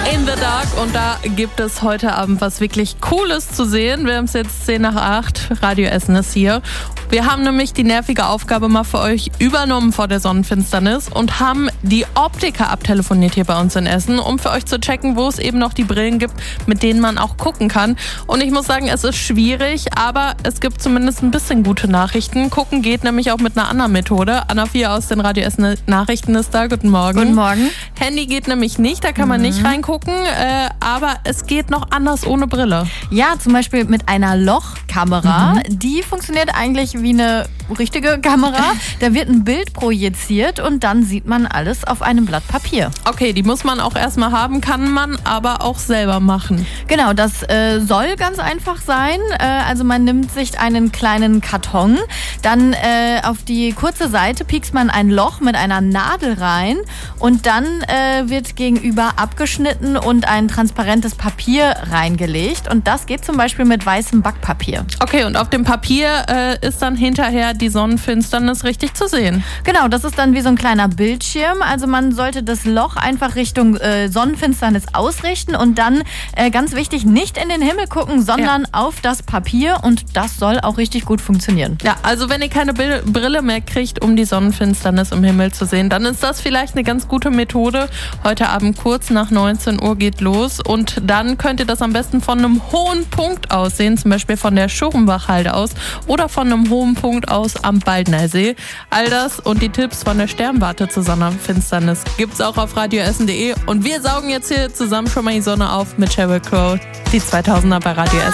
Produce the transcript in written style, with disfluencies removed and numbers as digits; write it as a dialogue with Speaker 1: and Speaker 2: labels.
Speaker 1: in the Dark und da gibt es heute Abend was wirklich Cooles zu sehen. Wir haben es jetzt 10:08, Radio Essen ist hier. Wir haben nämlich die nervige Aufgabe mal für euch übernommen vor der Sonnenfinsternis und haben die Optiker abtelefoniert hier bei uns in Essen, um für euch zu checken, wo es eben noch die Brillen gibt, mit denen man auch gucken kann. Und ich muss sagen, es ist schwierig, aber es gibt zumindest ein bisschen gute Nachrichten. Gucken geht nämlich auch mit einer anderen Methode. Anna Vier aus den Radio Essen Nachrichten ist da. Guten Morgen.
Speaker 2: Guten Morgen.
Speaker 1: Handy geht nämlich nicht, da kann man nicht reingucken, aber es geht noch anders ohne Brille.
Speaker 2: Ja, zum Beispiel mit einer Lochkamera. Die funktioniert eigentlich wie eine richtige Kamera. Da wird ein Bild projiziert und dann sieht man alles auf einem Blatt Papier.
Speaker 1: Okay, die muss man auch erstmal haben, kann man aber auch selber machen.
Speaker 2: Genau, das soll ganz einfach sein. Also man nimmt sich einen kleinen Karton, dann auf die kurze Seite piekst man ein Loch mit einer Nadel rein und dann wird gegenüber abgeschnitten und ein transparentes Papier reingelegt und das geht zum Beispiel mit weißem Backpapier.
Speaker 1: Okay, und auf dem Papier ist dann hinterher die Sonnenfinsternis richtig zu sehen.
Speaker 2: Genau, das ist dann wie so ein kleiner Bildschirm. Also man sollte das Loch einfach Richtung Sonnenfinsternis ausrichten und dann, ganz wichtig, nicht in den Himmel gucken, sondern auf das Papier und das soll auch richtig gut funktionieren.
Speaker 1: Ja, also wenn ihr keine Brille mehr kriegt, um die Sonnenfinsternis im Himmel zu sehen, dann ist das vielleicht eine ganz gute Methode. Heute Abend kurz nach 19 Uhr geht los und dann könnt ihr das am besten von einem hohen Punkt aus sehen, zum Beispiel von der Schurrenbachhalde aus oder von einem hohen Punkt aus am Baldner See. All das und die Tipps von der Sternwarte zur Sonnenfinsternis gibt's auch auf radioessen.de und wir saugen jetzt hier zusammen schon mal die Sonne auf mit Sheryl Crow, die 2000er bei Radio Essen.